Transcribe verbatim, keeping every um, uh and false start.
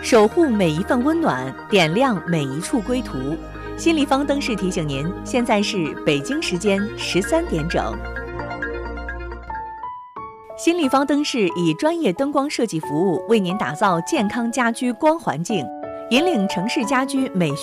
守护每一份温暖，点亮每一处归途。新立方灯饰提醒您，现在是北京时间十三点整。新立方灯饰以专业灯光设计服务，为您打造健康家居光环境，引领城市家居美学